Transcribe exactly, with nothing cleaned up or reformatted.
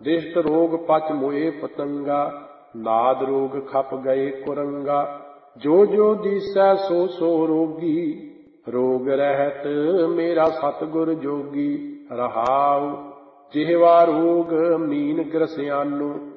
ਦਿਸ਼ਟ ਰੋਗ ਪਚ ਮੋਏ ਪਤੰਗਾ, ਨਾਦ ਰੋਗ ਖਪ ਗਏ ਕੁਰੰਗਾ। ਜੋ ਜੋ ਦੀਸੈ ਸੋ ਸੋ ਰੋਗੀ, ਰੋਗ ਰਹਿਤ ਮੇਰਾ ਸਤਿਗੁਰ ਜੋਗੀ। ਰਹਾਉ। ਜਿਹਵਾ ਰੋਗ ਮੀਨ ਗ੍ਰਸਿਆਨੋ,